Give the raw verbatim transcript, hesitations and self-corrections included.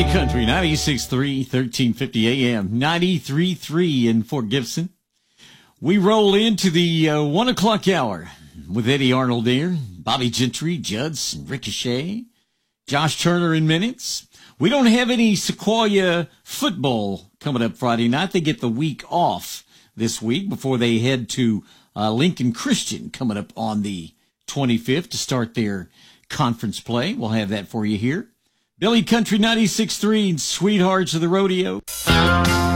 Billy Country, ninety-six point three, thirteen fifty A M, ninety-three point three in Fort Gibson. We roll into the uh, one o'clock hour with Eddie Arnold there, Bobby Gentry, Judd's, and Ricochet, Josh Turner in minutes. We don't have any Sequoia football coming up Friday night. They get the week off this week before they head to uh, Lincoln Christian coming up on the twenty-fifth to start their conference play. We'll have that for you here. Billy Country ninety-six point three, Sweethearts of the Rodeo.